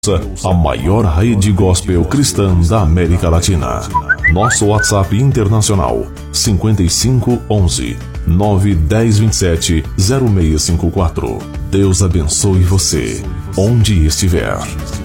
a maior rede gospel cristã da América Latina. Nosso WhatsApp internacional 55 11 910 27 0654. Deus abençoe você, onde estiver.